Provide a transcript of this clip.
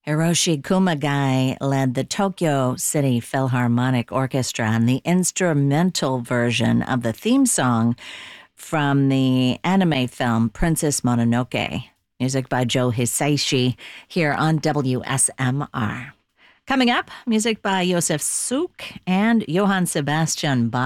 Hiroshi Kumagai led the Tokyo City Philharmonic Orchestra on the instrumental version of the theme song from the anime film Princess Mononoke. Music by Joe Hisaishi here on WSMR. Coming up, music by Josef Suk and Johann Sebastian Bach.